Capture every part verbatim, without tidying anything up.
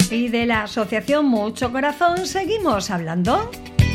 Y de la asociación Mucho Corazón seguimos hablando.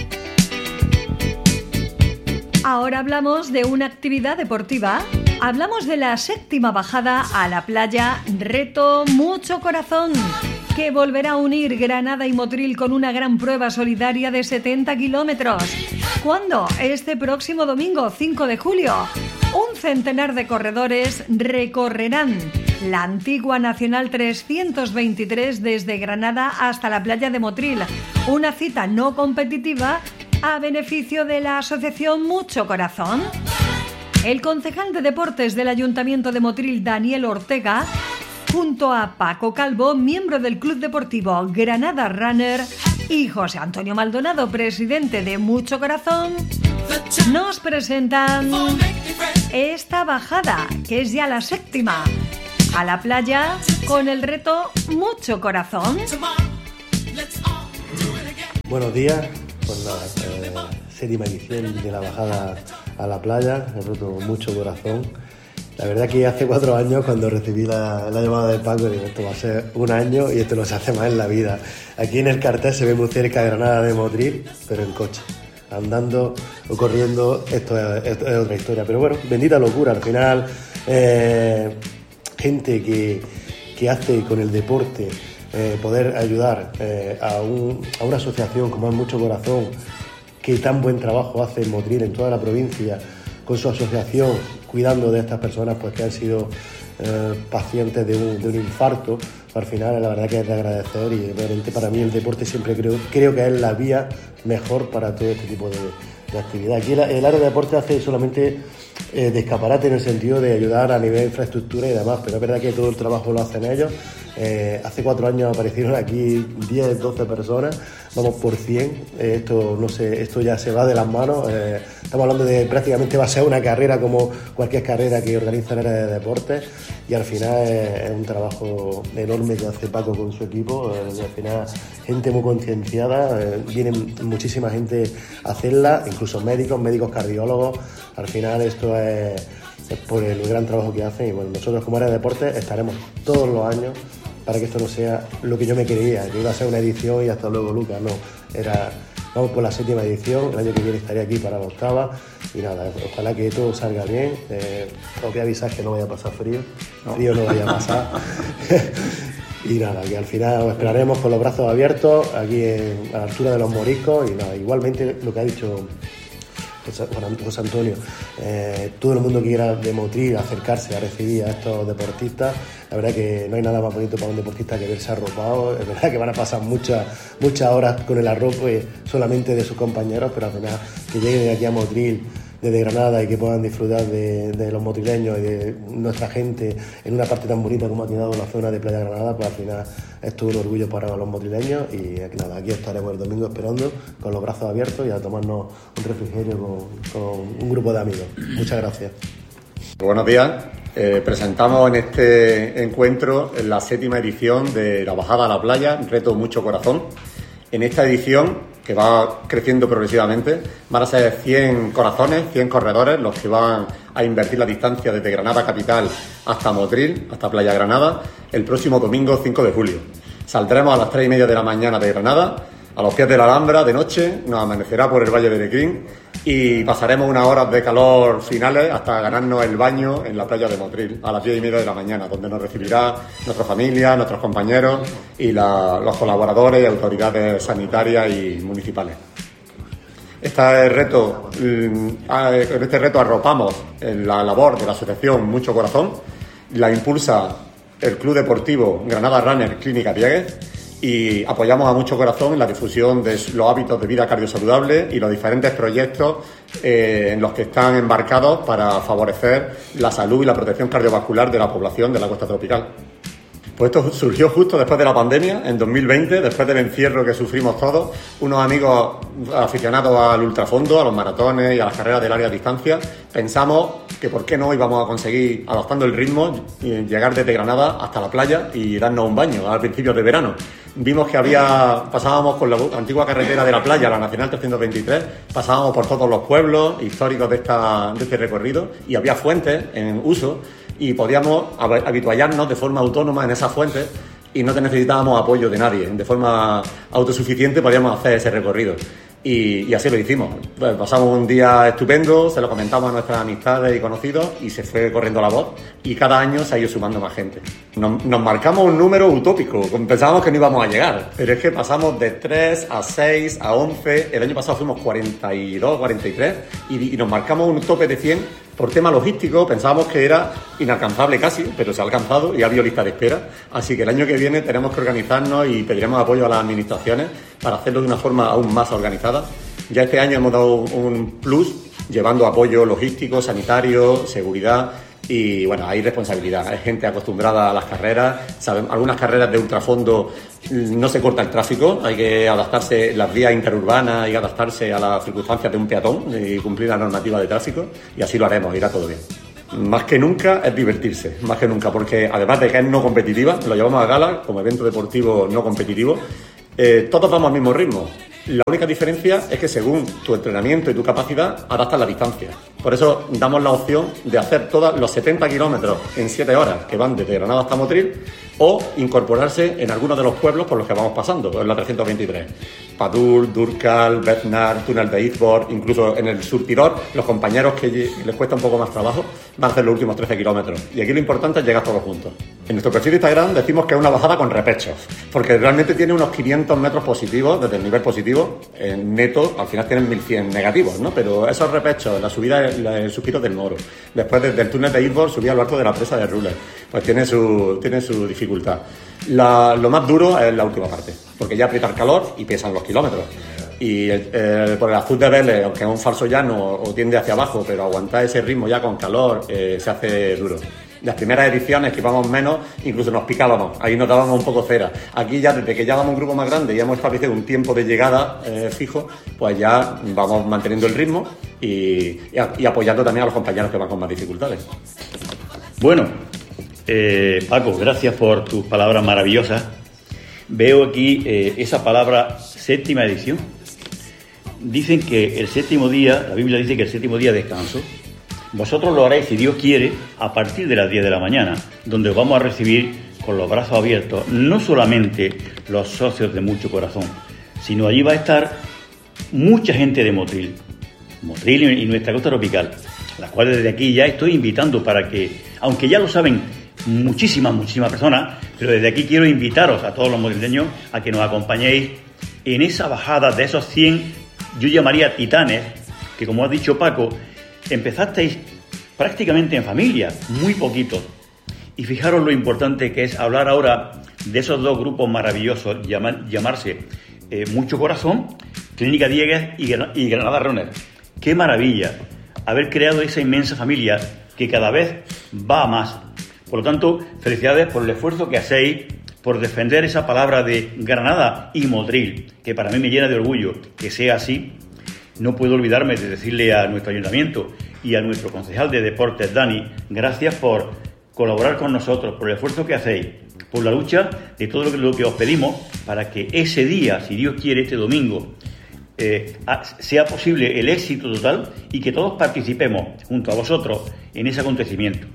Ahora hablamos de una actividad deportiva. Hablamos de la séptima bajada a la playa Reto Mucho Corazón, que volverá a unir Granada y Motril con una gran prueba solidaria de setenta kilómetros. ¿Cuándo? Este próximo domingo, cinco de julio. Un centenar de corredores recorrerán la antigua Nacional trescientos veintitrés desde Granada hasta la playa de Motril. Una cita no competitiva a beneficio de la asociación Mucho Corazón. El concejal de deportes del Ayuntamiento de Motril, Daniel Ortega, junto a Paco Calvo, miembro del Club Deportivo Granada Runner, y José Antonio Maldonado, presidente de Mucho Corazón, nos presentan esta bajada, que es ya la séptima, a la playa con el reto Mucho Corazón. Buenos días, pues nada, eh, séptima edición de la bajada a la playa, el reto Mucho Corazón. La verdad que hace cuatro años cuando recibí la, la llamada de Paco, digo, esto va a ser un año y esto no se hace más en la vida. Aquí en el cartel se ve muy cerca de Granada de Motril, pero en coche, andando o corriendo, esto es, esto es otra historia. Pero bueno, bendita locura, al final, eh, gente que, que hace con el deporte eh, poder ayudar eh, a, un, a una asociación como es Mucho Corazón, que tan buen trabajo hace en Motril, en toda la provincia, con su asociación, cuidando de estas personas pues que han sido eh, pacientes de un, de un infarto. Al final la verdad que es de agradecer, y realmente para mí el deporte siempre creo, creo que es la vía mejor para todo este tipo de, de actividad. Aquí el, el área de deporte hace solamente eh, de escaparate en el sentido de ayudar a nivel de infraestructura y demás, pero es verdad que todo el trabajo lo hacen ellos. Eh, hace cuatro años aparecieron aquí diez, doce personas, vamos por cien, eh, esto, no sé, esto ya se va de las manos, eh, estamos hablando de prácticamente va a ser una carrera como cualquier carrera que organiza el área de deportes, y al final es, es un trabajo enorme que hace Paco con su equipo, eh, al final gente muy concienciada, eh, vienen muchísima gente a hacerla, incluso médicos, médicos cardiólogos. Al final esto es, es por el gran trabajo que hacen, y bueno, nosotros como área de deportes estaremos todos los años para que esto no sea lo que yo me creía, que iba a ser una edición y hasta luego Lucas, no, era, vamos por la séptima edición, el año que viene estaré aquí para la octava, y nada, ojalá que todo salga bien. Eh, os voy a avisar que no vaya a pasar frío, no. frío no vaya a pasar, y nada, que al final os esperaremos con los brazos abiertos aquí en, a la altura de los moriscos, y nada, igualmente lo que ha dicho José Antonio, eh, todo el mundo que quiera de Motril acercarse a recibir a estos deportistas, la verdad que no hay nada más bonito para un deportista que verse arropado. Es verdad que van a pasar muchas muchas horas con el arrope solamente de sus compañeros, pero al final que lleguen aquí a Motril desde Granada y que puedan disfrutar de, de los motrileños y de nuestra gente en una parte tan bonita como ha quedado la zona de Playa Granada, pues al final es todo un orgullo para los motrileños, y nada, aquí estaremos el domingo esperando con los brazos abiertos y a tomarnos un refrigerio con, con un grupo de amigos. Muchas gracias. Buenos días. Eh, presentamos en este encuentro la séptima edición de la bajada a la playa, Reto Mucho Corazón. En esta edición, que va creciendo progresivamente, van a ser cien corazones, cien corredores los que van a invertir la distancia desde Granada capital hasta Motril, hasta Playa Granada, el próximo domingo cinco de julio. Saldremos a las tres y media de la mañana de Granada, a los pies de la Alhambra, de noche, nos amanecerá por el Valle de Lecrín y pasaremos unas horas de calor finales hasta ganarnos el baño en la playa de Motril a las diez y media de la mañana, donde nos recibirá nuestra familia, nuestros compañeros y la, los colaboradores y autoridades sanitarias y municipales. Este reto, en este reto arropamos la labor de la asociación Mucho Corazón, la impulsa el Club Deportivo Granada Runner Clínica Dieguez, y apoyamos a Mucho Corazón en la difusión de los hábitos de vida cardiosaludable y los diferentes proyectos eh, en los que están embarcados para favorecer la salud y la protección cardiovascular de la población de la costa tropical. Pues esto surgió justo después de la pandemia, en dos mil veinte, después del encierro que sufrimos todos. Unos amigos aficionados al ultrafondo, a los maratones y a las carreras de larga distancia, pensamos que por qué no íbamos a conseguir, adaptando el ritmo, llegar desde Granada hasta la playa y darnos un baño a principios de verano. Vimos que había, pasábamos con la antigua carretera de la playa, la Nacional trescientos veintitrés, pasábamos por todos los pueblos históricos de, esta, de este recorrido, y había fuentes en uso y podíamos habituallarnos de forma autónoma en esas fuentes y no necesitábamos apoyo de nadie. De forma autosuficiente podíamos hacer ese recorrido. Y, y así lo hicimos. Pues pasamos un día estupendo, se lo comentamos a nuestras amistades y conocidos y se fue corriendo la voz y cada año se ha ido sumando más gente. Nos, nos marcamos un número utópico, pensábamos que no íbamos a llegar, pero es que pasamos de tres a seis a once, el año pasado fuimos cuarenta y dos, cuarenta y tres y, y nos marcamos un tope de cien. Por tema logístico pensábamos que era inalcanzable casi, pero se ha alcanzado y ha habido lista de espera. Así que el año que viene tenemos que organizarnos y pediremos apoyo a las administraciones para hacerlo de una forma aún más organizada. Ya este año hemos dado un plus llevando apoyo logístico, sanitario, seguridad y bueno, hay responsabilidad. Hay gente acostumbrada a las carreras, saben, algunas carreras de ultrafondo no se corta el tráfico, hay que adaptarse las vías interurbanas y adaptarse a las circunstancias de un peatón y cumplir la normativa de tráfico y así lo haremos, irá todo bien. Más que nunca es divertirse, más que nunca, porque además de que es no competitiva, lo llevamos a gala como evento deportivo no competitivo, eh, todos vamos al mismo ritmo. La única diferencia es que según tu entrenamiento y tu capacidad adaptas la distancia. Por eso damos la opción de hacer todos los setenta kilómetros en siete horas que van desde Granada hasta Motril o incorporarse en algunos de los pueblos por los que vamos pasando, en la trescientos veintitrés. Padul, Durcal, Beznar, Túnel de Izbor, incluso en el surtidor, los compañeros que les cuesta un poco más trabajo van a hacer los últimos trece kilómetros. Y aquí lo importante es llegar todos juntos. En nuestro perfil de Instagram decimos que es una bajada con repechos, porque realmente tiene unos quinientos metros positivos, desde el nivel positivo, en neto, al final tienen mil cien negativos, ¿no? Pero esos repechos, la subida, el suspiro del Moro, después desde el túnel de Izbor, subir al arco de la presa de Ruller, pues tiene su, tiene su dificultad. La, lo más duro es la última parte, porque ya aprieta el calor y pesan los kilómetros. Y el, el, por el azul de Vélez, aunque es un falso llano o tiende hacia abajo, pero aguantar ese ritmo ya con calor eh, se hace duro. Las primeras ediciones que íbamos menos, incluso nos picábamos, ahí nos dábamos un poco cera. Aquí ya, desde que ya vamos un grupo más grande y hemos establecido un tiempo de llegada eh, fijo, pues ya vamos manteniendo el ritmo y, y, y apoyando también a los compañeros que van con más dificultades. Bueno, eh, Paco, gracias por tus palabras maravillosas. Veo aquí eh, esa palabra séptima edición. Dicen que el séptimo día, la Biblia dice que el séptimo día es descanso. Vosotros lo haréis, si Dios quiere, a partir de las diez de la mañana, donde os vamos a recibir con los brazos abiertos, no solamente los socios de Mucho Corazón, sino allí va a estar mucha gente de Motril, Motril y nuestra costa tropical, las cuales desde aquí ya estoy invitando para que, aunque ya lo saben muchísimas, muchísimas personas, pero desde aquí quiero invitaros a todos los motrileños a que nos acompañéis en esa bajada de esos cien, yo llamaría titanes, que como ha dicho Paco, empezasteis prácticamente en familia, muy poquito. Y fijaros lo importante que es hablar ahora de esos dos grupos maravillosos, llama, llamarse eh, Mucho Corazón, Clínica Diegues y, y Granada Runner. ¡Qué maravilla! Haber creado esa inmensa familia que cada vez va a más. Por lo tanto, felicidades por el esfuerzo que hacéis, por defender esa palabra de Granada y Motril, que para mí me llena de orgullo que sea así. No puedo olvidarme de decirle a nuestro ayuntamiento y a nuestro concejal de deportes, Dani, gracias por colaborar con nosotros, por el esfuerzo que hacéis, por la lucha de todo lo que, lo que os pedimos para que ese día, si Dios quiere, este domingo, eh, sea posible el éxito total y que todos participemos junto a vosotros en ese acontecimiento.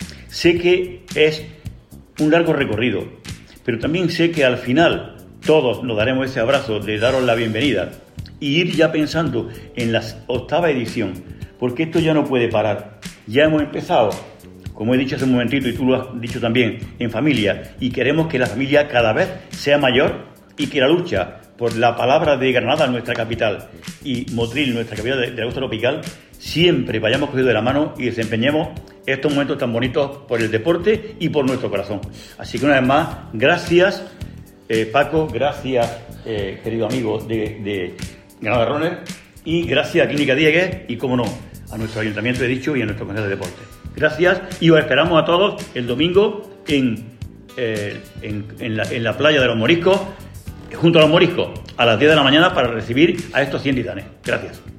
Sé que es un largo recorrido, pero también sé que al final todos nos daremos ese abrazo de daros la bienvenida y ir ya pensando en la octava edición, porque esto ya no puede parar. Ya hemos empezado, como he dicho hace un momentito y tú lo has dicho también, en familia, y queremos que la familia cada vez sea mayor y que la lucha por la palabra de Granada, nuestra capital, y Motril, nuestra capital de, de la costa tropical, siempre vayamos cogidos de la mano y desempeñemos estos momentos tan bonitos por el deporte y por nuestro corazón. Así que una vez más, gracias eh, Paco, gracias eh, querido amigo de, de Granada Runner, y gracias a Clínica Diegues y, como no, a nuestro ayuntamiento, he dicho, y a nuestro consejo de deporte. Gracias y os esperamos a todos el domingo en, eh, en, en, la, en la playa de los Moriscos, junto a los Moriscos, a las diez de la mañana para recibir a estos cien titanes. Gracias.